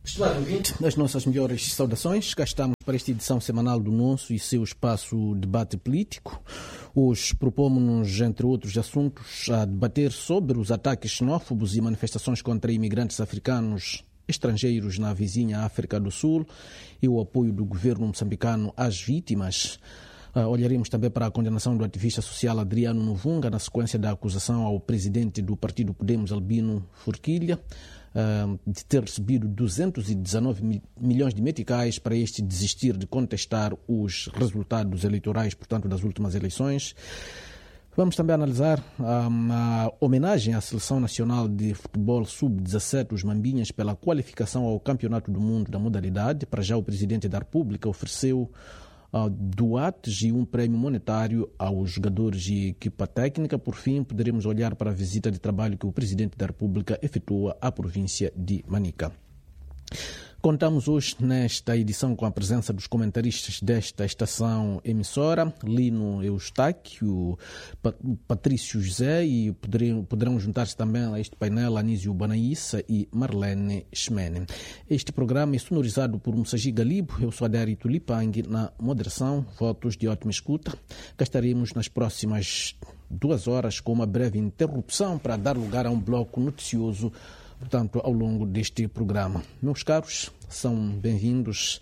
Estimado ouvinte, as nossas melhores saudações. Cá estamos para esta edição semanal do nosso e seu espaço debate político. Hoje propomos-nos, entre outros assuntos, a debater sobre os ataques xenófobos e manifestações contra imigrantes africanos estrangeiros na vizinha África do Sul e o apoio do governo moçambicano às vítimas. Olharemos também para a condenação do ativista social Adriano Novunga na sequência da acusação ao presidente do partido Podemos, Albino Forquilha, de ter recebido 219 milhões de meticais para este desistir de contestar os resultados eleitorais, portanto, das últimas eleições. Vamos também analisar a homenagem à Seleção Nacional de Futebol Sub-17, os Mambinhas, pela qualificação ao Campeonato do Mundo da modalidade. Para já, o Presidente da República ofereceu doates e um prémio monetário aos jogadores e equipa técnica. Por fim, poderemos olhar para a visita de trabalho que o Presidente da República efetua à província de Manica. Contamos hoje, nesta edição, com a presença dos comentaristas desta estação emissora, Lino Eustáquio, Patrício José, e poderão juntar-se também a este painel Anísio Banaíssa e Marlene Schmene. Este programa é sonorizado por Mussaji Galibo. Eu sou Adari Tulipang, na moderação. Votos de ótima escuta. Cá estaremos nas próximas 2 horas com uma breve interrupção para dar lugar a um bloco noticioso, portanto, ao longo deste programa. Meus caros, são bem-vindos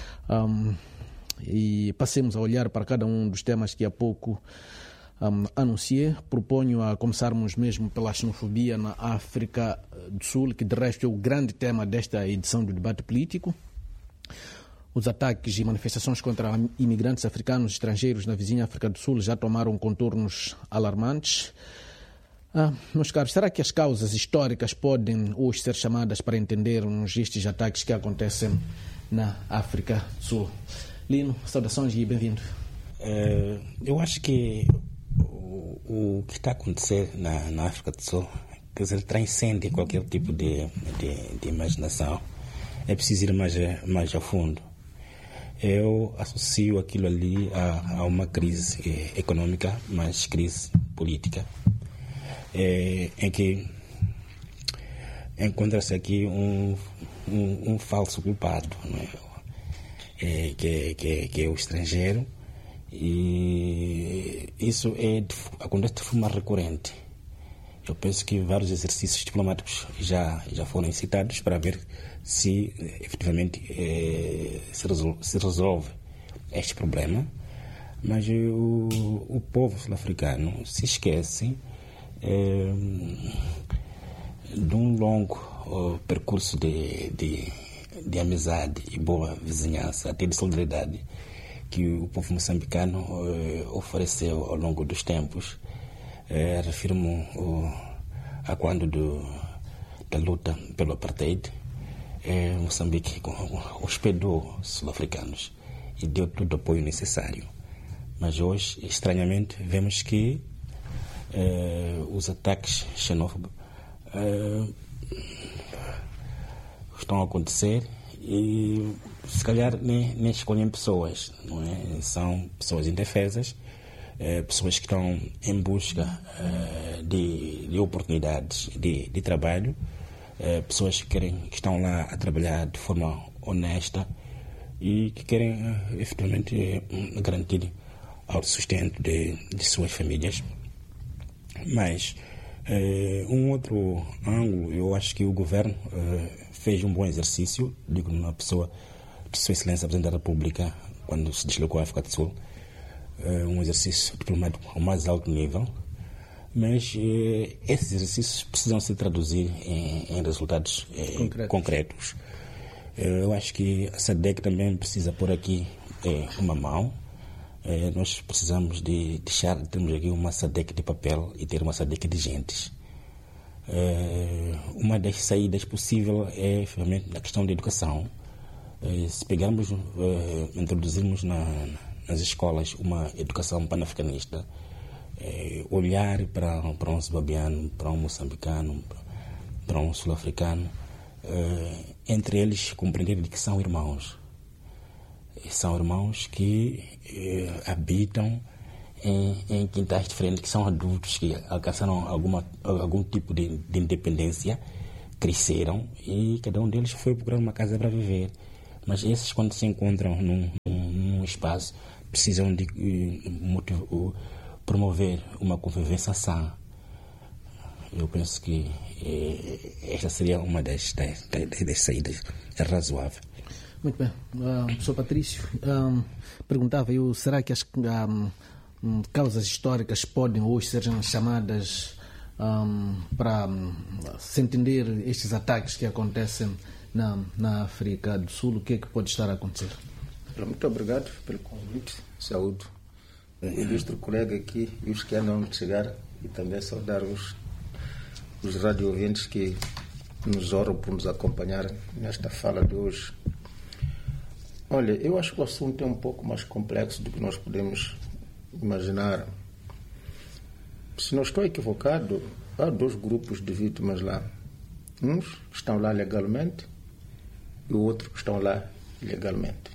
e passemos a olhar para cada um dos temas que há pouco anunciei. Proponho a começarmos mesmo pela xenofobia na África do Sul, que de resto é o grande tema desta edição do debate político. Os ataques e manifestações contra imigrantes africanos e estrangeiros na vizinha África do Sul já tomaram contornos alarmantes. Meus caros, será que as causas históricas podem hoje ser chamadas para entendermos estes ataques que acontecem na África do Sul? Lino, saudações e bem-vindo. Eu acho que o que está a acontecer na África do Sul, quer dizer, transcende qualquer tipo de imaginação. É preciso ir mais a fundo. Eu associo aquilo ali a uma crise econômica, mas crise política. Em que encontra-se aqui um falso culpado, não é? Que é o estrangeiro, e isso acontece de forma recorrente. Eu penso que vários exercícios diplomáticos já foram citados para ver se efetivamente se resolve este problema, mas o povo sul-africano se esquece de um longo percurso de amizade e boa vizinhança, até de solidariedade, que o povo moçambicano ofereceu ao longo dos tempos. Refiro-me a quando da luta pelo apartheid. Moçambique hospedou sul-africanos e deu todo o apoio necessário. Mas hoje, estranhamente, vemos que os ataques xenófobos estão a acontecer e se calhar nem escolhem pessoas, não é? São pessoas indefesas, pessoas que estão em busca de oportunidades de trabalho, pessoas que estão lá a trabalhar de forma honesta e que querem efetivamente garantir o sustento de suas famílias. Mas um outro ângulo, eu acho que o governo fez um bom exercício, digo na pessoa de Sua Excelência Presidente da República, quando se deslocou à África do Sul, um exercício diplomático ao mais alto nível, mas esses exercícios precisam se traduzir em resultados concretos. Eu acho que a SADC também precisa pôr aqui uma mão. Nós precisamos de termos aqui uma SADC de papel e ter uma SADC de gentes. Uma das saídas possíveis é, realmente, a questão da educação. Se pegarmos, introduzirmos nas escolas uma educação panafricanista, olhar para um zimbabwiano, para um moçambicano, para um sul-africano, entre eles compreender que são irmãos. São irmãos que habitam em quintais diferentes, que são adultos, que alcançaram algum tipo de independência, cresceram e cada um deles foi procurar uma casa para viver. Mas esses, quando se encontram num espaço, precisam de promover uma convivência sã. Eu penso que esta seria uma das saídas razoáveis. Muito bem. Professor Patrício, perguntava eu, será que as causas históricas podem hoje ser chamadas para se entender estes ataques que acontecem na África do Sul? O que é que pode estar a acontecer? Muito obrigado pelo convite. Saúdo o ilustre colega aqui e os que andam de chegar, e também saudar os radio-ouvintes que nos honram por nos acompanhar nesta fala de hoje. Olha, eu acho que o assunto é um pouco mais complexo do que nós podemos imaginar. Se não estou equivocado, há 2 grupos de vítimas lá. Uns que estão lá legalmente e o outro que estão lá ilegalmente.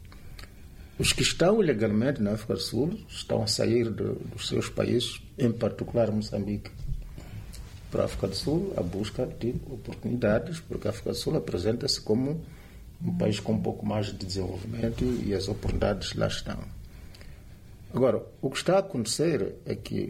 Os que estão ilegalmente na África do Sul estão a sair dos seus países, em particular Moçambique, para a África do Sul, a busca de oportunidades, porque a África do Sul apresenta-se como um país com um pouco mais de desenvolvimento e as oportunidades lá estão. Agora, o que está a acontecer é que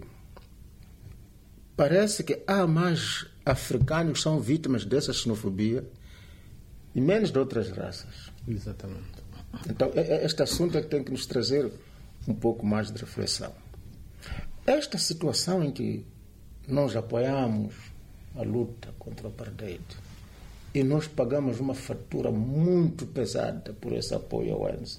parece que há mais africanos que são vítimas dessa xenofobia e menos de outras raças. Exatamente. Então, este assunto é que tem que nos trazer um pouco mais de reflexão. Esta situação em que nós apoiamos a luta contra o apartheid e nós pagamos uma fatura muito pesada por esse apoio ao ANC.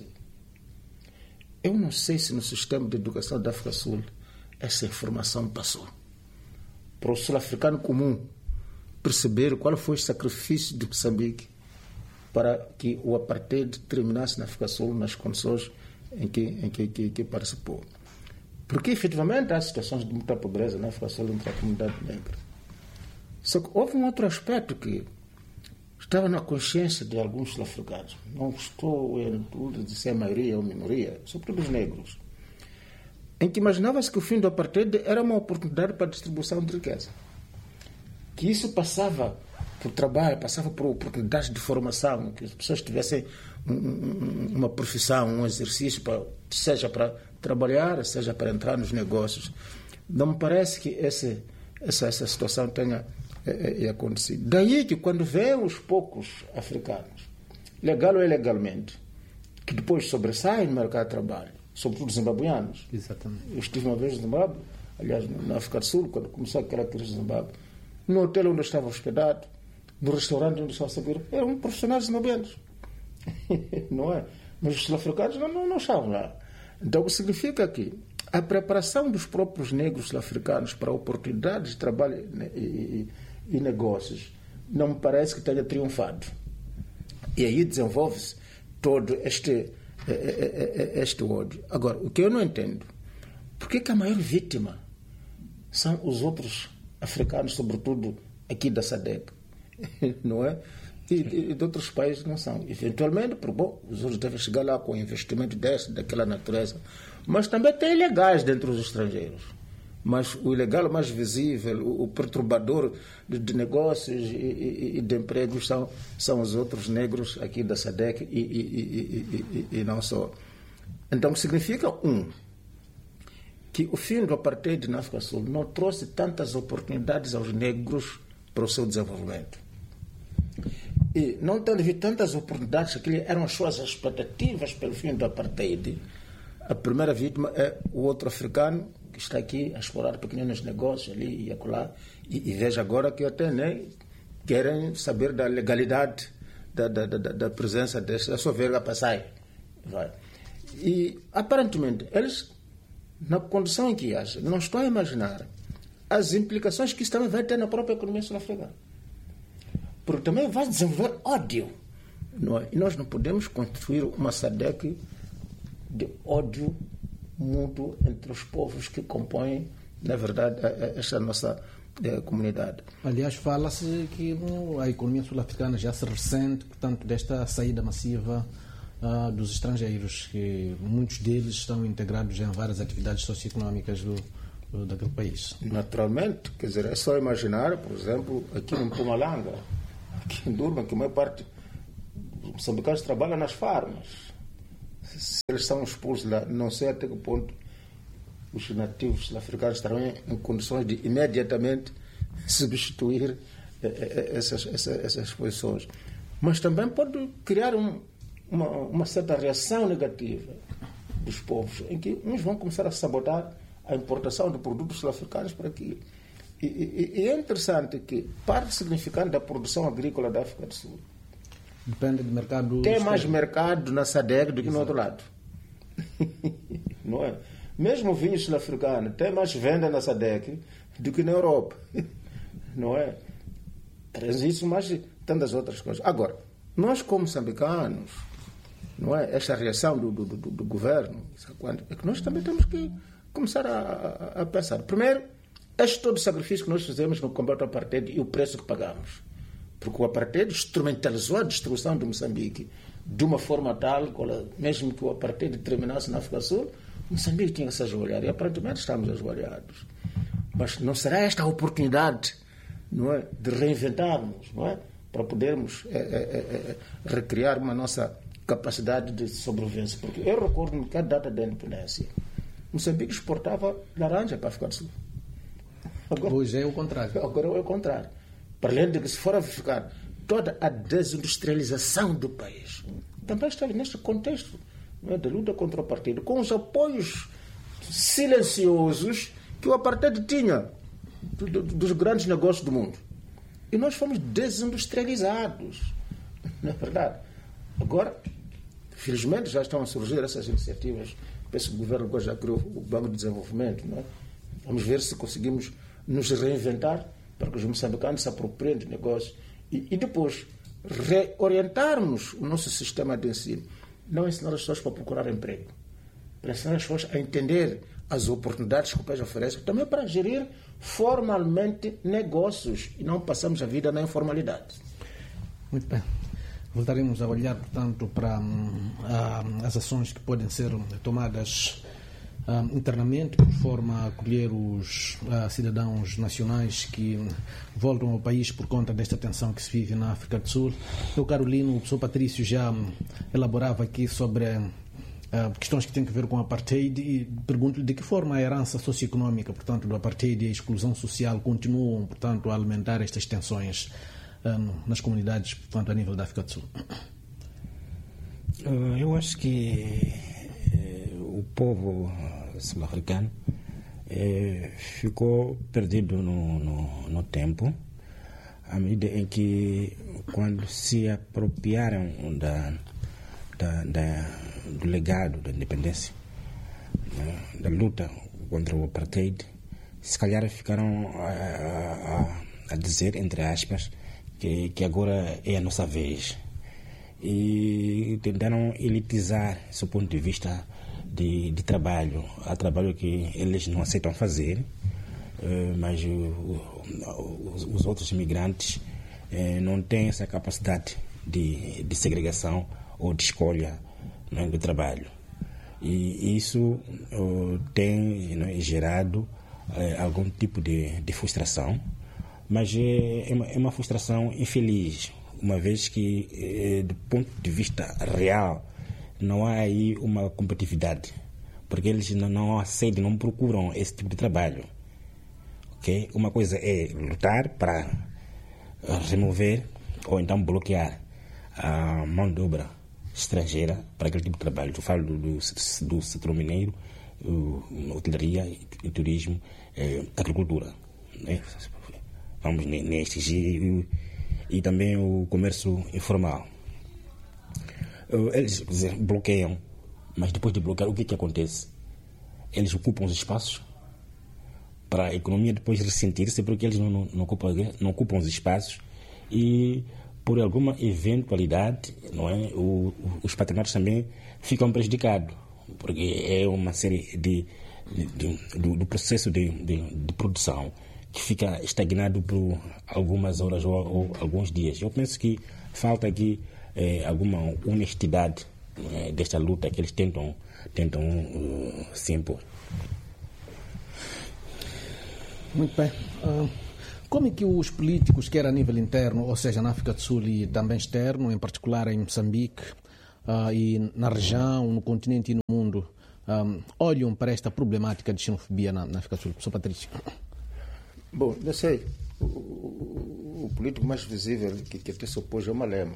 Eu não sei se no sistema de educação da África do Sul essa informação passou. Para o sul-africano comum perceber qual foi o sacrifício de Moçambique para que o apartheid terminasse na África do Sul nas condições em que participou. Porque, efetivamente, há situações de muita pobreza na África do Sul entre a comunidade negra. Só que houve um outro aspecto que estava na consciência de alguns sul-africanos. Não estou em tudo de ser a maioria ou minoria, sobretudo os negros, em que imaginava-se que o fim do apartheid era uma oportunidade para a distribuição de riqueza. Que isso passava por trabalho, passava por oportunidades de formação, que as pessoas tivessem uma profissão, um exercício, seja para trabalhar, seja para entrar nos negócios. Não me parece que essa situação tenha acontecido. Daí que quando vêm os poucos africanos, legal ou ilegalmente, que depois sobressaem no mercado de trabalho, sobretudo zimbabuianos. Exatamente. Eu estive uma vez no Zimbábue, aliás, na África do Sul, quando começou aquela crise do Zimbábue, no hotel onde eu estava hospedado, no restaurante onde eu estava a servir, eram profissionais zimbabuianos. Não é? Mas os sul-africanos não estavam lá. Então, o que significa que a preparação dos próprios negros sul-africanos para oportunidades de trabalho e negócios não me parece que tenha triunfado. E aí desenvolve-se todo este ódio. Agora, o que eu não entendo, por que a maior vítima são os outros africanos, sobretudo aqui da SADC, não é? E de outros países não são. Eventualmente, os outros devem chegar lá com investimento daquela natureza. Mas também tem ilegais dentro dos estrangeiros. Mas o ilegal mais visível, o perturbador de negócios e de empregos são os outros negros aqui da SADC e não só. Então, significa, que o fim do apartheid na África do Sul não trouxe tantas oportunidades aos negros para o seu desenvolvimento. E não tendo havido tantas oportunidades, que eram as suas expectativas pelo fim do apartheid, a primeira vítima é o outro africano que está aqui a explorar pequenos negócios ali e acolá, e veja agora que até nem querem saber da legalidade da presença deste, da sua verga passar. E aparentemente eles, na condição em que agem, não estão a imaginar as implicações que isso também vai ter na própria economia sul-africana. Porque também vai desenvolver ódio. Não é? E nós não podemos construir uma SADC de ódio mútuo entre os povos que compõem, na verdade, esta nossa comunidade. Aliás, fala-se que a economia sul-africana já se ressente, portanto, desta saída massiva dos estrangeiros, que muitos deles estão integrados em várias atividades socioeconómicas daquele país. Naturalmente, quer dizer, é só imaginar, por exemplo, aqui no Mpumalanga, que em Durban, que a maior parte dos moçambicanos trabalha nas farmas. Se eles são expulsos lá, não sei até que ponto os nativos sul-africanos estarão em condições de imediatamente substituir essas posições. Mas também pode criar uma certa reação negativa dos povos, em que uns vão começar a sabotar a importação de produtos sul-africanos para aqui. E é interessante que parte significante da produção agrícola da África do Sul depende do mercado. Tem mais mercado na SADC do que no outro lado. Não é? Mesmo o vinho sul-africano tem mais venda na SADC do que na Europa. Não é? Isso mais tantas outras coisas. Agora, nós como moçambicanos, não é? Esta reação do governo, é que nós também temos que começar a pensar. Primeiro, este todo o sacrifício que nós fizemos no combate ao apartheid e o preço que pagamos. Porque o apartheid instrumentalizou a destruição de Moçambique de uma forma tal, mesmo que o apartheid terminasse na África do Sul, Moçambique tinha que se ajoelhar. E aparentemente estamos ajoelhados. Mas não será esta a oportunidade, não é, de reinventarmos, não é, para podermos recriar uma nossa capacidade de sobrevivência? Porque eu recordo-me que a data da independência, Moçambique exportava laranja para a África do Sul. Agora, hoje é o contrário. Agora é o contrário. Para além de que, se for a verificar toda a desindustrialização do país, também está neste contexto, não é, de luta contra o apartheid, com os apoios silenciosos que o apartheid tinha dos grandes negócios do mundo. E nós fomos desindustrializados. Não é verdade? Agora, felizmente, já estão a surgir essas iniciativas. Penso que o governo agora já criou o Banco de Desenvolvimento. Não é? Vamos ver se conseguimos nos reinventar para que os moçambicanos se apropriem de negócios e depois reorientarmos o nosso sistema de ensino. Não ensinar as pessoas para procurar emprego, para ensinar as pessoas a entender as oportunidades que o país oferece, também para gerir formalmente negócios e não passamos a vida na informalidade. Muito bem. Voltaremos a olhar, portanto, para as ações que podem ser tomadas internamente, por forma a acolher os cidadãos nacionais que voltam ao país por conta desta tensão que se vive na África do Sul. O Carolino, o professor Patrício já elaborava aqui sobre questões que têm a ver com o apartheid e pergunto-lhe de que forma a herança socioeconómica, portanto, do apartheid e a exclusão social continuam, portanto, a alimentar estas tensões nas comunidades, portanto, a nível da África do Sul. Eu acho que o povo sul-africano ficou perdido no tempo, à medida em que, quando se apropriaram do legado da independência, da luta contra o apartheid, se calhar ficaram a dizer, entre aspas, que agora é a nossa vez. E tentaram elitizar, do seu ponto de vista de trabalho. Há trabalho que eles não aceitam fazer, mas os outros imigrantes não têm essa capacidade de segregação ou de escolha, né, do trabalho. E isso tem, né, gerado algum tipo de frustração, mas é uma frustração infeliz, uma vez que, do ponto de vista real, não há aí uma competitividade, porque eles não aceitam, não procuram esse tipo de trabalho. Okay? Uma coisa é lutar para remover ou então bloquear a mão de obra estrangeira para aquele tipo de trabalho. Eu falo do setor mineiro, hotelaria, turismo, agricultura, né? Vamos nestes, e também o comércio informal. Eles, quer dizer, bloqueiam, mas depois de bloquear, o que acontece? Eles ocupam os espaços para a economia depois ressentir-se, porque eles não ocupam os espaços e, por alguma eventualidade, não é, os patronatos também ficam prejudicados, porque é uma série do processo de produção que fica estagnado por algumas horas ou alguns dias. Eu penso que falta aqui alguma honestidade desta luta que eles tentam se impor. Muito bem. Como é que os políticos, quer a nível interno, ou seja, na África do Sul e também externo, em particular em Moçambique e na região, no continente e no mundo, olham para esta problemática de xenofobia na África do Sul? Professor Patrício. Bom, não sei. O político mais visível que até se opôs é o Malema.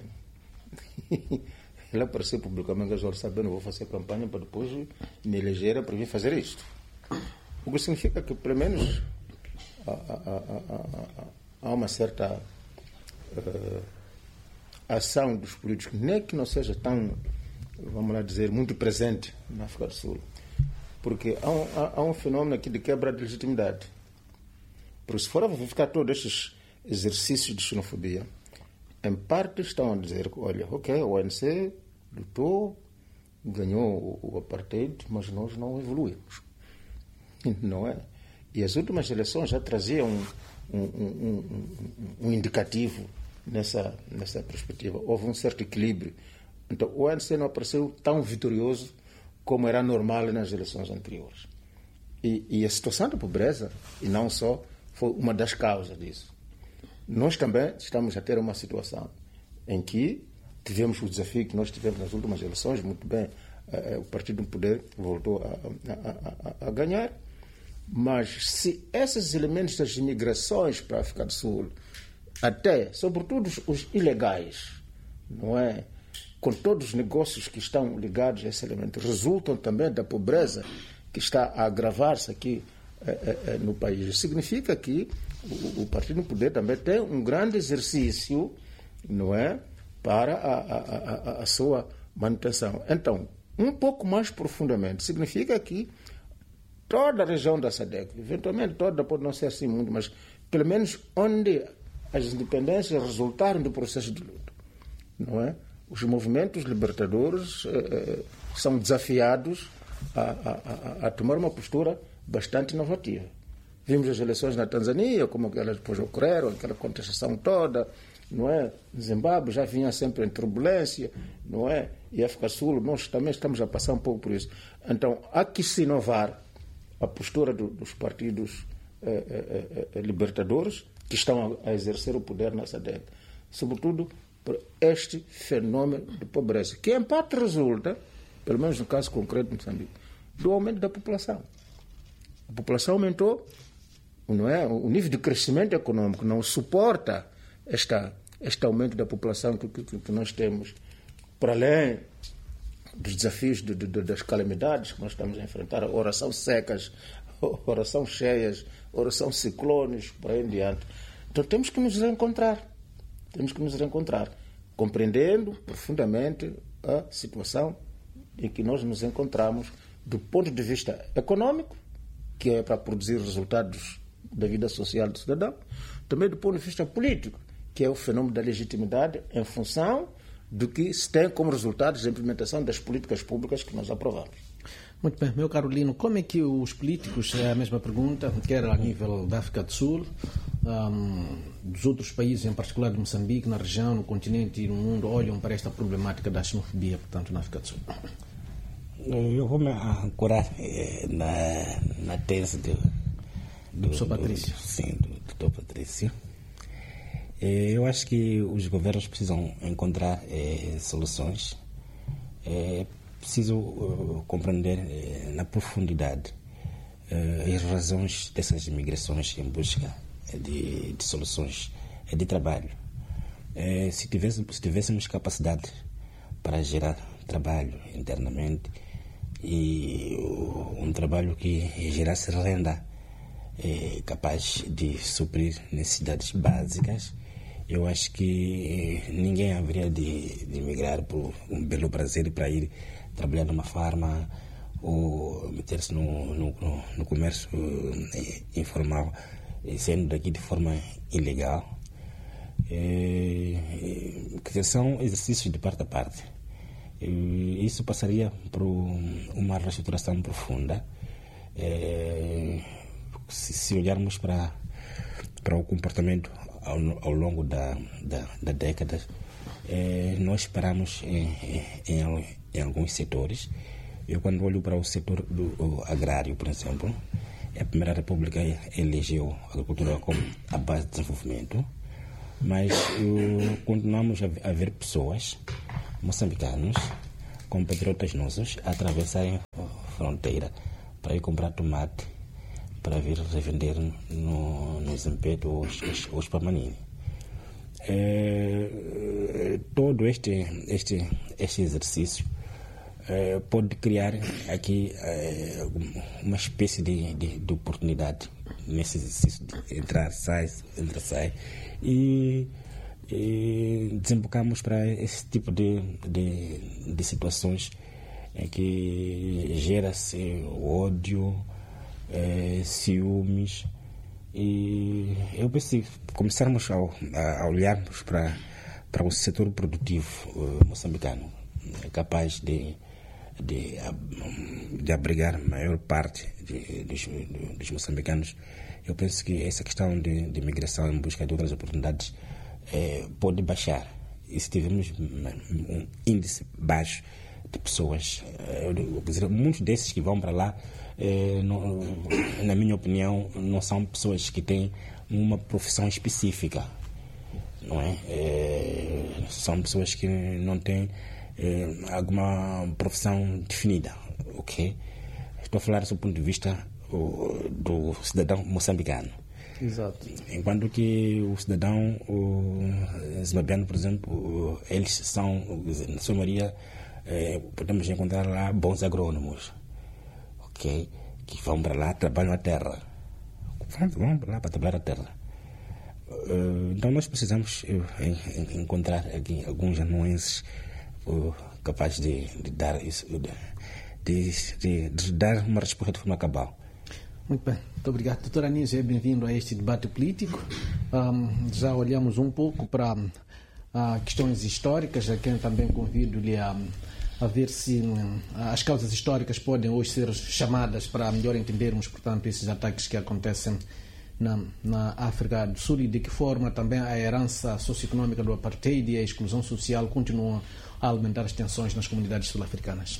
Ele apareceu publicamente, já sabendo, vou fazer campanha para depois me eleger para vir fazer isto. O que significa que, pelo menos, há uma certa ação dos políticos, nem que não seja tão, vamos lá dizer, muito presente na África do Sul. Porque há um fenômeno aqui de quebra de legitimidade. Porque se for a verificar todos estes exercícios de xenofobia, em parte estão a dizer que, olha, ok, o ANC lutou, ganhou o apartheid, mas nós não evoluímos. Não é? E as últimas eleições já traziam um indicativo nessa perspectiva. Houve um certo equilíbrio. Então, o ANC não apareceu tão vitorioso como era normal nas eleições anteriores. E a situação da pobreza, e não só, foi uma das causas disso. Nós também estamos a ter uma situação em que tivemos o desafio que nós tivemos nas últimas eleições, muito bem, o Partido do Poder voltou a ganhar, mas se esses elementos das imigrações para a África do Sul, até, sobretudo os ilegais, não é? Com todos os negócios que estão ligados a esse elemento, resultam também da pobreza que está a agravar-se aqui no país. Significa que o Partido do Poder também tem um grande exercício, não é, para a sua manutenção. Então, um pouco mais profundamente, significa que toda a região da SADC, eventualmente toda pode não ser assim muito, mas pelo menos onde as independências resultaram do processo de luta, não é? Os movimentos libertadores são desafiados a tomar uma postura bastante inovativa. Vimos as eleições na Tanzânia, como elas depois ocorreram, aquela contestação toda, não é? Zimbábue já vinha sempre em turbulência, não é? E a África do Sul, nós também estamos a passar um pouco por isso. Então, há que se inovar a postura dos partidos libertadores que estão a exercer o poder nessa década, sobretudo por este fenômeno de pobreza, que em parte resulta, pelo menos no caso concreto de Moçambique, do aumento da população. A população aumentou, não é? O nível de crescimento econômico não suporta este aumento da população que nós temos, para além dos desafios das calamidades que nós estamos a enfrentar, ora são secas, ora são cheias, ora são ciclones, por aí em diante. Então temos que nos reencontrar, compreendendo profundamente a situação em que nós nos encontramos do ponto de vista econômico, que é para produzir resultados da vida social do cidadão, também do ponto de vista político, que é o fenômeno da legitimidade em função do que se tem como resultados da implementação das políticas públicas que nós aprovamos. Muito bem, meu caro Lino, como é que os políticos, é a mesma pergunta, quer a nível da África do Sul, dos outros países, em particular de Moçambique, na região, no continente e no mundo, olham para esta problemática da xenofobia, portanto, na África do Sul? Eu vou me ancorar na tese do professor Patrício. Sim, do doutor Patrício. Eu acho que os governos precisam encontrar soluções. É preciso compreender na profundidade as razões dessas imigrações em busca de soluções de trabalho. Se tivéssemos capacidade para gerar trabalho internamente e um trabalho que gerasse renda capaz de suprir necessidades básicas, eu acho que ninguém haveria de migrar por um belo prazer para ir trabalhar numa farma ou meter-se no comércio informal, sendo daqui de forma ilegal. Que são exercícios de parte a parte. Isso passaria por uma reestruturação profunda. Se olharmos para o comportamento ao longo da década, nós paramos em alguns setores. Eu, quando olho para o setor agrário, por exemplo, A Primeira República elegeu a agricultura como a base de desenvolvimento, mas continuamos a ver pessoas, moçambicanos, compatriotas nossos, a atravessarem a fronteira para ir comprar tomate, para vir revender no Zimpeto ou os Pamanini. Todo este exercício pode criar aqui uma espécie de oportunidade nesse exercício de entrar, sai, e desembocamos para esse tipo de situações em que gera-se ódio, ciúmes, e eu penso que começarmos a olharmos para o setor produtivo moçambicano, capaz de abrigar a maior parte dos moçambicanos. Eu penso que essa questão de migração em busca de outras oportunidades pode baixar. E se tivermos um índice baixo de pessoas, muitos desses que vão para lá, na minha opinião, não são pessoas que têm uma profissão específica, não é? São pessoas que não têm alguma profissão definida, ok? Estou a falar do ponto de vista do cidadão moçambicano. Exato. Enquanto que o cidadão zimbabiano, por exemplo, eles são, na sua maioria, podemos encontrar lá bons agrônomos, ok? Que vão para lá, trabalham a terra. Vão para lá para trabalhar a terra. Então nós precisamos encontrar aqui alguns anuenses capazes de dar isso, de dar uma resposta de forma cabal. Muito bem, muito obrigado. Doutor Anísio, bem-vindo a este debate político. Já olhamos um pouco para questões históricas, a quem também convido-lhe a ver se as causas históricas podem hoje ser chamadas para melhor entendermos, portanto, esses ataques que acontecem na África do Sul e de que forma também a herança socioeconómica do apartheid e a exclusão social continuam a alimentar as tensões nas comunidades sul-africanas.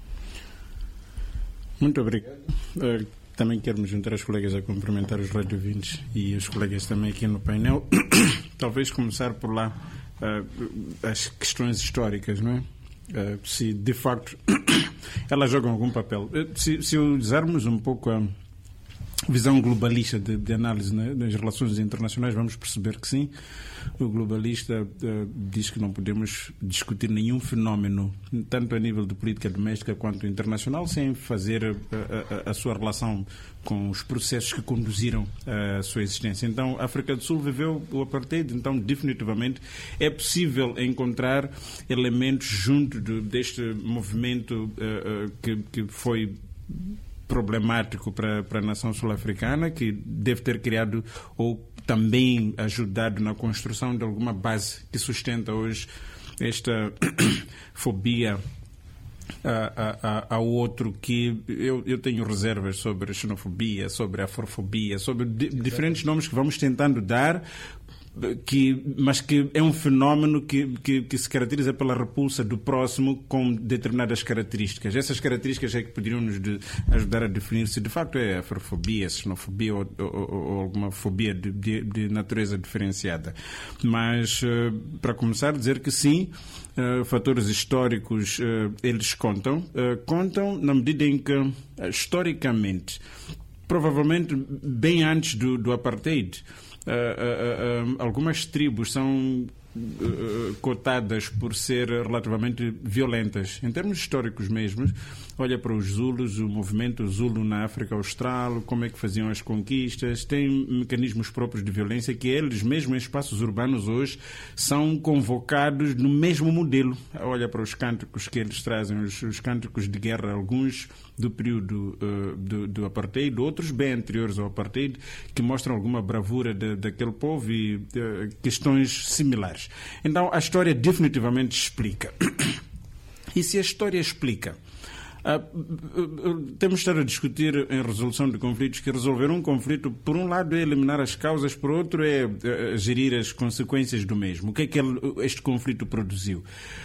Muito obrigado. Também quero me juntar aos colegas a cumprimentar os radiovintes e os colegas também aqui no painel. Talvez começar por lá as questões históricas, não é? Se de facto elas jogam algum papel. Se usarmos um pouco a visão globalista de análise, né, das relações internacionais, vamos perceber que sim. O globalista diz que não podemos discutir nenhum fenómeno, tanto a nível de política doméstica quanto internacional, sem fazer a sua relação com os processos que conduziram a sua existência. Então, a África do Sul viveu o apartheid, então definitivamente é possível encontrar elementos junto deste movimento que foi problemático para a nação sul-africana, que deve ter criado ou também ajudado na construção de alguma base que sustenta hoje esta fobia ao outro, que eu tenho reservas sobre a xenofobia, sobre a afrofobia, sobre diferentes nomes que vamos tentando dar, mas que é um fenómeno que se caracteriza pela repulsa do próximo com determinadas características. Essas características é que poderiam nos ajudar a definir se de facto é afrofobia, xenofobia ou alguma fobia de natureza diferenciada. Mas, para começar, dizer que sim, fatores históricos eles contam na medida em que, historicamente, provavelmente bem antes do apartheid, algumas tribos são cotadas por ser relativamente violentas. Em termos históricos mesmo, olha para os Zulus, o movimento Zulu na África Austral, como é que faziam as conquistas, tem mecanismos próprios de violência que eles, mesmo em espaços urbanos hoje, são convocados no mesmo modelo. Olha para os cânticos que eles trazem, os cânticos de guerra, alguns do período do apartheid, outros bem anteriores ao apartheid, que mostram alguma bravura daquele povo e questões similares. Então, a história definitivamente explica. E se a história explica, temos de estar a discutir em resolução de conflitos que resolver um conflito, por um lado, é eliminar as causas, por outro, é gerir as consequências do mesmo. O que é que este conflito produziu?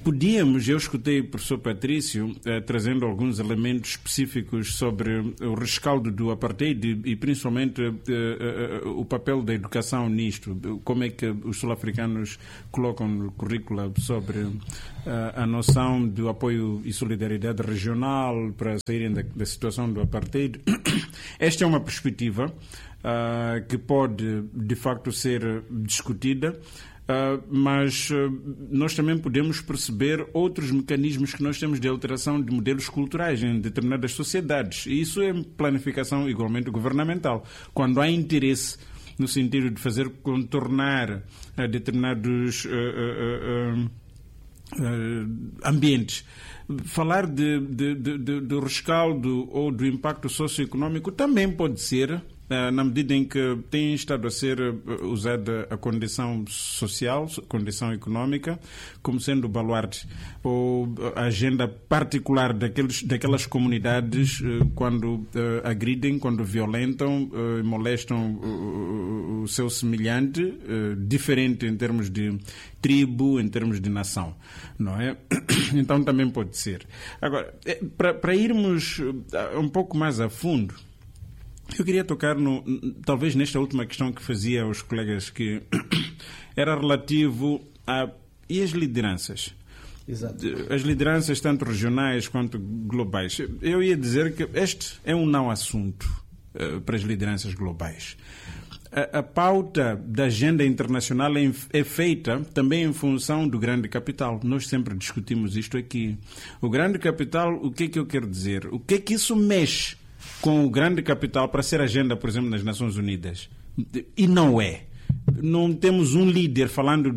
eu escutei o professor Patrício trazendo alguns elementos específicos sobre o rescaldo do apartheid e principalmente o papel da educação nisto. Como é que os sul-africanos colocam no currículo sobre a noção do apoio e solidariedade regional para saírem da situação do apartheid. Esta é uma perspectiva que pode, de facto, ser discutida. Mas nós também podemos perceber outros mecanismos que nós temos de alteração de modelos culturais em determinadas sociedades. E isso é planificação igualmente governamental. Quando há interesse no sentido de fazer contornar determinados ambientes. Falar do rescaldo ou do impacto socioeconómico também pode ser, na medida em que tem estado a ser usada a condição social, a condição económica, como sendo o baluarte ou a agenda particular daquelas comunidades quando agridem, quando violentam, molestam o seu semelhante, diferente em termos de tribo, em termos de nação, não é? Então também pode ser. Agora, para irmos um pouco mais a fundo, eu queria tocar talvez nesta última questão que fazia aos colegas, que era relativo e as lideranças. Exato. As lideranças tanto regionais quanto globais. Eu ia dizer que este é um não assunto para as lideranças globais. A pauta da agenda internacional é feita também em função do grande capital. Nós sempre discutimos isto aqui. O grande capital, o que é que eu quero dizer? O que é que isso mexe com o grande capital para ser agenda, por exemplo, nas Nações Unidas? E não é. Não temos um líder falando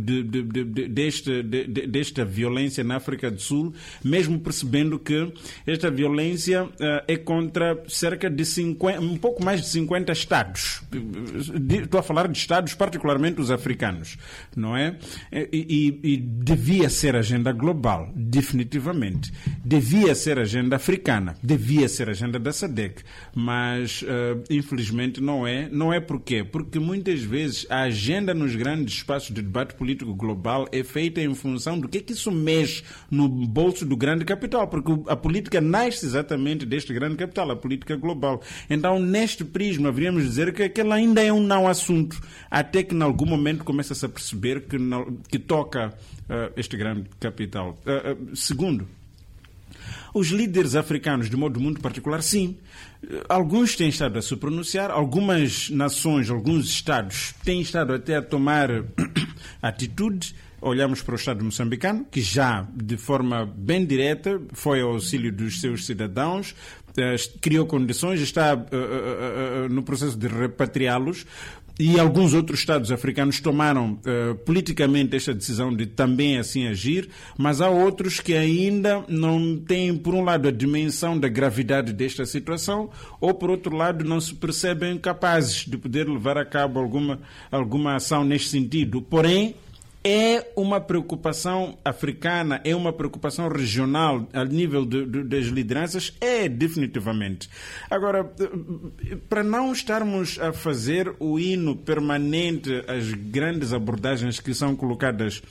desta violência na África do Sul, mesmo percebendo que esta violência é contra cerca de um pouco mais de 50 Estados. Estou a falar de Estados, particularmente os africanos, não é? E devia ser agenda global, definitivamente. Devia ser agenda africana, devia ser agenda da SADC, mas infelizmente não é. Não é porquê? Porque muitas vezes a agenda nos grandes espaços de debate político global é feita em função do que é que isso mexe no bolso do grande capital, porque a política nasce exatamente deste grande capital, a política global. Então, neste prisma, haveríamos dizer que aquele ainda é um não assunto, até que em algum momento começa-se a perceber que toca este grande capital. Segundo, os líderes africanos, de modo muito particular, sim. Alguns têm estado a se pronunciar, algumas nações, alguns Estados têm estado até a tomar atitude. Olhamos para o Estado moçambicano, que já, de forma bem direta, foi ao auxílio dos seus cidadãos, criou condições, está no processo de repatriá-los. E alguns outros Estados africanos tomaram politicamente esta decisão de também assim agir, mas há outros que ainda não têm, por um lado, a dimensão da gravidade desta situação, ou, por outro lado, não se percebem capazes de poder levar a cabo alguma ação neste sentido. Porém, é uma preocupação africana, é uma preocupação regional a nível das lideranças, definitivamente. Agora, para não estarmos a fazer o hino permanente às grandes abordagens que são colocadas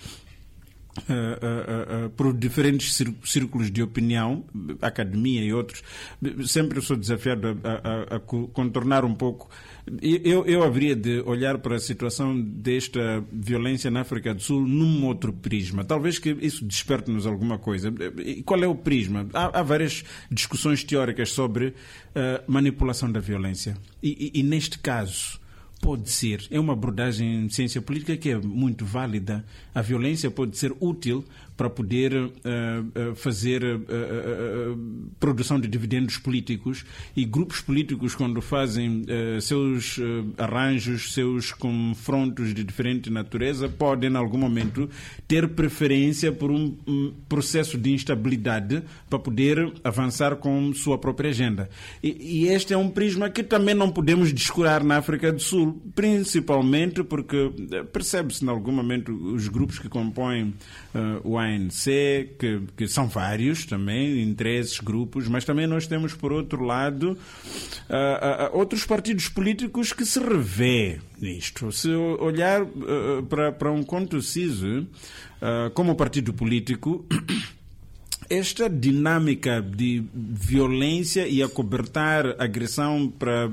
por diferentes círculos de opinião, academia e outros, sempre sou desafiado a contornar um pouco. Eu haveria de olhar para a situação desta violência na África do Sul num outro prisma. Talvez que isso desperte-nos alguma coisa. E qual é o prisma? Há várias discussões teóricas sobre manipulação da violência. E neste caso, pode ser, é uma abordagem de ciência política que é muito válida. A violência pode ser útil para poder fazer produção de dividendos políticos, e grupos políticos, quando fazem seus arranjos, seus confrontos de diferente natureza, podem, em algum momento, ter preferência por um processo de instabilidade para poder avançar com sua própria agenda. E este é um prisma que também não podemos descurar na África do Sul, principalmente porque percebe-se, em algum momento, os grupos que compõem o ANC ANC, que são vários também, interesses, grupos, mas também nós temos, por outro lado, outros partidos políticos que se revê nisto. Se olhar para um conto CISO, como partido político, esta dinâmica de violência e acobertar agressão para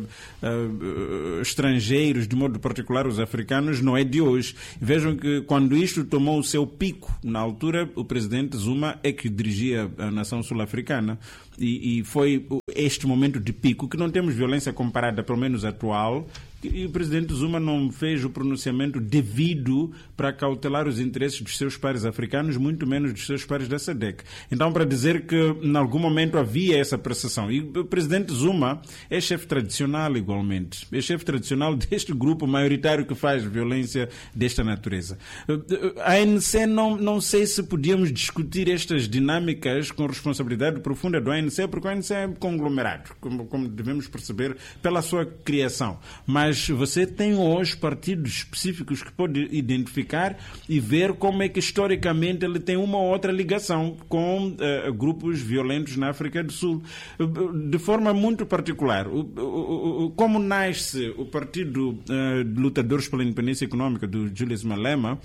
estrangeiros, de modo particular os africanos, não é de hoje. Vejam que quando isto tomou o seu pico, na altura, o presidente Zuma é que dirigia a nação sul-africana. E foi este momento de pico que não temos violência comparada, pelo menos atual, e o presidente Zuma não fez o pronunciamento devido para cautelar os interesses dos seus pares africanos, muito menos dos seus pares da SADC. Então, para dizer que em algum momento havia essa percepção. E o presidente Zuma é chefe tradicional igualmente. É chefe tradicional deste grupo maioritário que faz violência desta natureza. A ANC, não sei se podíamos discutir estas dinâmicas com responsabilidade profunda do ANC, porque o ANC é conglomerado, como devemos perceber pela sua criação. Mas você tem hoje partidos específicos que pode identificar e ver como é que historicamente ele tem uma ou outra ligação com grupos violentos na África do Sul. De forma muito particular, como nasce o Partido de Lutadores pela Independência Econômica do Julius Malema,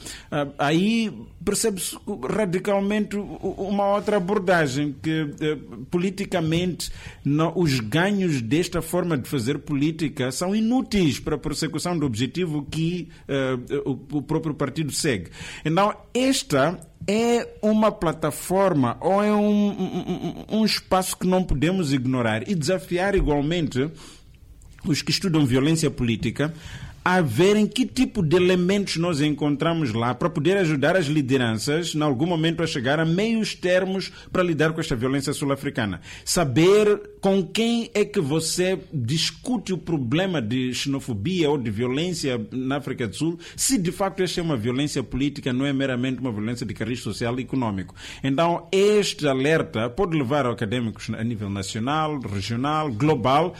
aí percebe-se radicalmente uma outra abordagem que politicamente os ganhos desta forma de fazer política são inúteis para a persecução do objetivo que o próprio partido segue. Então, esta é uma plataforma ou é um espaço que não podemos ignorar e desafiar igualmente os que estudam violência política a verem que tipo de elementos nós encontramos lá para poder ajudar as lideranças, em algum momento, a chegar a meios termos para lidar com esta violência sul-africana. Saber com quem é que você discute o problema de xenofobia ou de violência na África do Sul, se de facto esta é uma violência política, não é meramente uma violência de cariz social e econômico. Então, este alerta pode levar académicos a nível nacional, regional, global,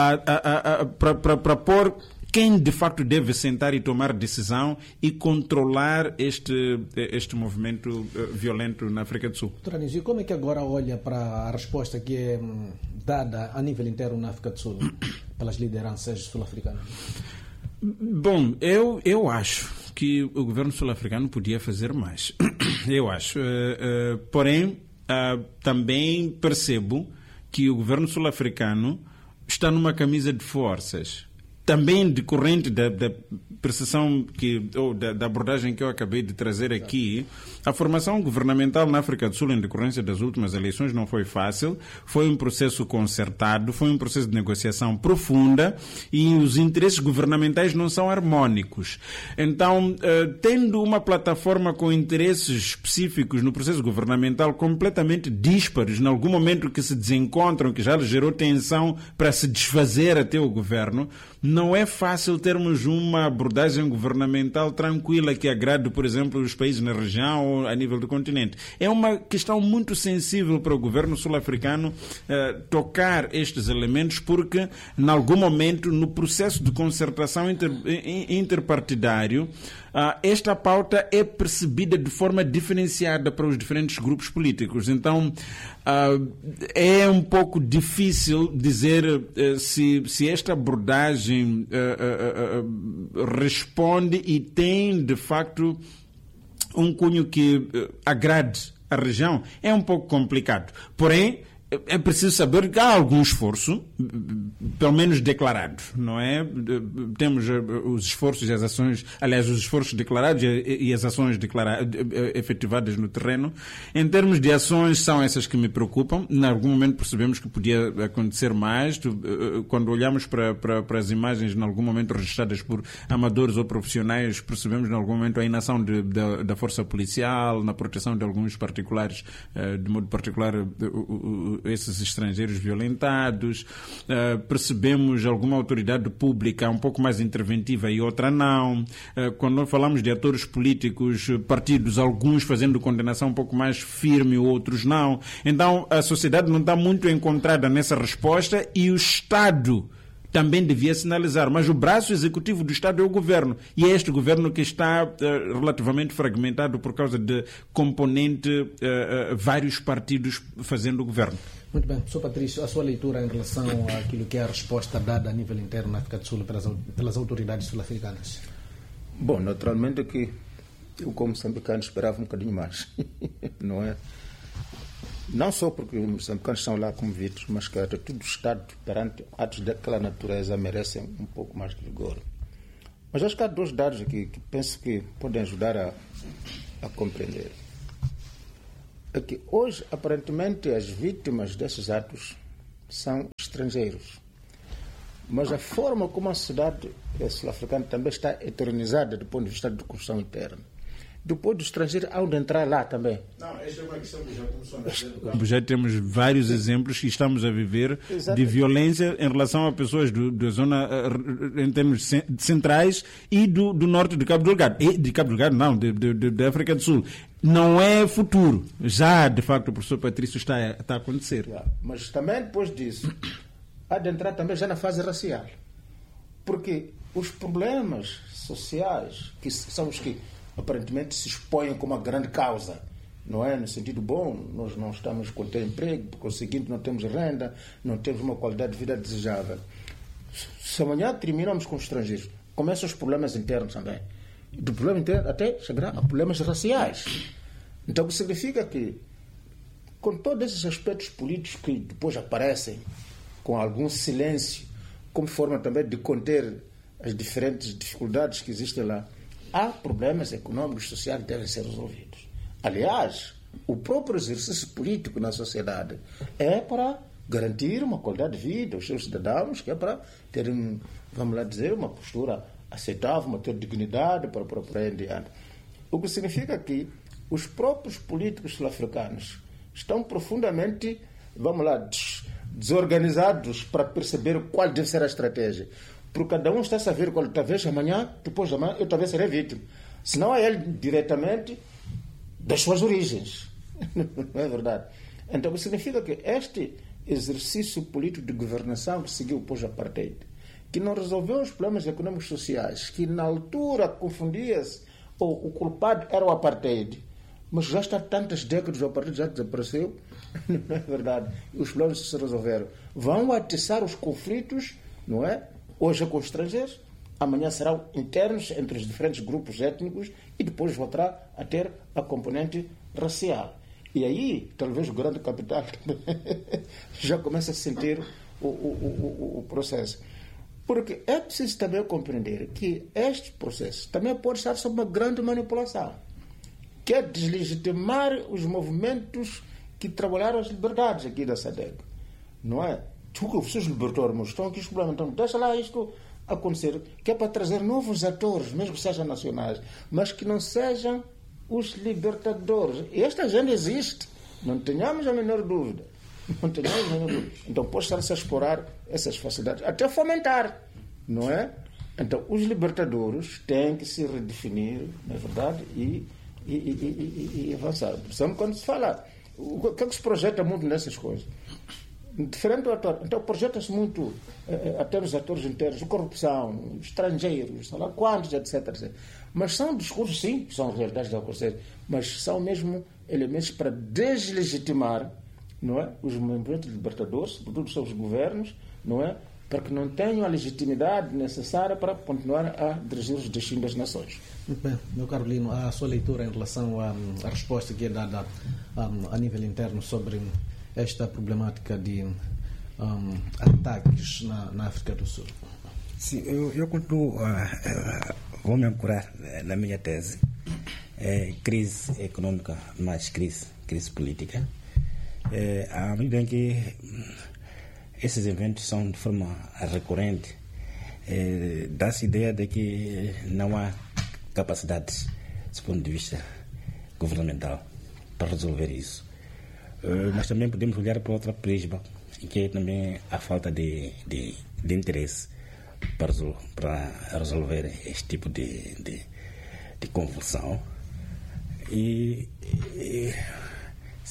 para pôr quem de facto deve sentar e tomar decisão e controlar este movimento violento na África do Sul. Doutor Anísio, como é que agora olha para a resposta que é dada a nível interno na África do Sul pelas lideranças sul-africanas? Bom, eu acho que o governo sul-africano podia fazer mais. Eu acho. Porém, também percebo que o governo sul-africano está numa camisa de forças. Também decorrente da percepção ou da abordagem que eu acabei de trazer aqui, a formação governamental na África do Sul em decorrência das últimas eleições não foi fácil, foi um processo concertado, foi um processo de negociação profunda e os interesses governamentais não são harmónicos. Então, tendo uma plataforma com interesses específicos no processo governamental completamente díspares, em algum momento que se desencontram, que já gerou tensão para se desfazer até o governo, não é fácil termos uma abordagem governamental tranquila que agrade, por exemplo, os países na região ou a nível do continente. É uma questão muito sensível para o governo sul-africano tocar estes elementos, porque, em algum momento, no processo de concertação interpartidário, esta pauta é percebida de forma diferenciada para os diferentes grupos políticos. Então, é um pouco difícil dizer se esta abordagem responde e tem, de facto, um cunho que agrade a região. É um pouco complicado. Porém, é preciso saber que há algum esforço, pelo menos declarado, não é? Temos os esforços e as ações, aliás, os esforços declarados e as ações efetivadas no terreno. Em termos de ações, são essas que me preocupam. Em algum momento percebemos que podia acontecer mais. Quando olhamos para as imagens, em algum momento registradas por amadores ou profissionais, percebemos, em algum momento, a inação da força policial, na proteção de alguns particulares, de modo particular, esses estrangeiros violentados. Percebemos alguma autoridade pública um pouco mais interventiva e outra não. Quando nós falamos de atores políticos, partidos, alguns fazendo condenação um pouco mais firme, outros não. Então, a sociedade não está muito encontrada nessa resposta e o Estado também devia sinalizar, mas o braço executivo do Estado é o governo, e é este governo que está relativamente fragmentado por causa de componente vários partidos fazendo o governo. Muito bem. Sr. Patrício, a sua leitura em relação àquilo que é a resposta dada a nível interno na África do Sul pelas autoridades sul-africanas? Bom, naturalmente que eu, como moçambicano, esperava um bocadinho mais, não é? Não só porque os moçambicanos estão lá convictos, mas que a atitude do Estado perante atos daquela natureza merecem um pouco mais de rigor. Mas acho que há 2 dados aqui que penso que podem ajudar a compreender. É que hoje, aparentemente, as vítimas desses atos são estrangeiros. Mas a forma como a sociedade sul-africana também está eternizada do ponto de vista de construção interna. Depois do estrangeiro, há onde entrar lá também. Não, esta é uma questão que já começou a ver. Já temos vários exemplos que estamos a viver de violência em relação a pessoas da zona, em termos centrais, e do norte de Cabo Delgado. De Cabo Delgado, não, da África do Sul. Não é futuro. Já, de facto, o professor Patrício está a acontecer. Mas também, depois disso, há de entrar também já na fase racial. Porque os problemas sociais, que são os que aparentemente se expõem como a grande causa, não é? No sentido bom, nós não estamos com ter emprego, por conseguinte não temos renda, não temos uma qualidade de vida desejável. Se amanhã terminamos com os estrangeiros, começam os problemas internos também. Do problema interno até chegará a problemas raciais. Então, o que significa que, com todos esses aspectos políticos que depois aparecem com algum silêncio, como forma também de conter as diferentes dificuldades que existem lá, há problemas econômicos e sociais que devem ser resolvidos. Aliás, o próprio exercício político na sociedade é para garantir uma qualidade de vida aos seus cidadãos, que é para terem, vamos lá dizer, uma postura aceitável, uma ter dignidade para ir adiante. O que significa que os próprios políticos sul-africanos estão profundamente, vamos lá, desorganizados para perceber qual deve ser a estratégia. Porque cada um está a saber qual, talvez amanhã, depois de amanhã, eu talvez serei vítima. Se não é ele diretamente das suas origens. Não é verdade? Então, isso significa que este exercício político de governação que seguiu pós-apartheid, que não resolveu os problemas econômicos e sociais, que na altura confundia-se, ou o culpado era o apartheid, mas já está tantas décadas, o apartheid já desapareceu, não é verdade? E os problemas se resolveram. Vão atiçar os conflitos, não é? Hoje é com os estrangeiros, amanhã serão internos entre os diferentes grupos étnicos e depois voltará a ter a componente racial. E aí, talvez o grande capital já começa a sentir o processo. Porque é preciso também compreender que este processo também pode estar sob uma grande manipulação, que é deslegitimar os movimentos que trabalharam as liberdades aqui da SADC. Não é? Os seus libertadores estão aqui os problemas, então deixa lá isto acontecer, que é para trazer novos atores, mesmo que sejam nacionais, mas que não sejam os libertadores. E esta agenda existe, não tenhamos a menor dúvida. Não tenhamos a menor dúvida. Então pode estar-se a explorar essas facilidades, até fomentar, não é? Então os libertadores têm que se redefinir, não é verdade? E avançar. Por quando se fala, o que é que se projeta muito nessas coisas? Diferente do ator. Então projeta-se muito até os atores internos, corrupção, estrangeiros, sei lá quantos, etc. Mas são discursos, sim, são realidades da acontecer, mas são mesmo elementos para deslegitimar, não é, os movimentos libertadores, sobretudo os seus governos, não é, para que não tenham a legitimidade necessária para continuar a dirigir os destinos das nações. Muito bem, meu caro Lino, a sua leitura em relação à resposta que é dada a nível interno sobre esta problemática de ataques na África do Sul. Sim, eu continuo, vou me ancorar na minha tese. Crise econômica mais crise política. À medida em que esses eventos são de forma recorrente, dá-se a ideia de que não há capacidades, do ponto de vista governamental, para resolver isso. Mas também podemos olhar para outra prisma, que é também a falta de interesse para resolver este tipo de convulsão. E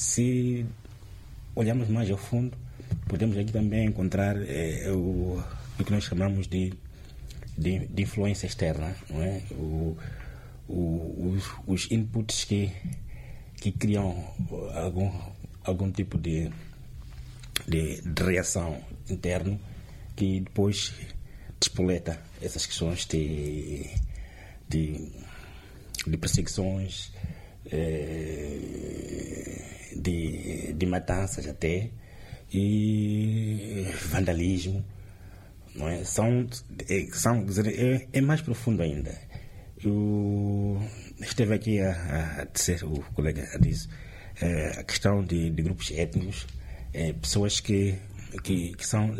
se olharmos mais ao fundo, podemos aqui também encontrar do que nós chamamos de influência externa, não é? Os inputs que criam algum tipo de reação interna que depois despoleta essas questões de perseguições, de matanças até, e vandalismo, não é? É mais profundo ainda. Esteve aqui a dizer, o colega disse, a questão de grupos étnicos, pessoas que são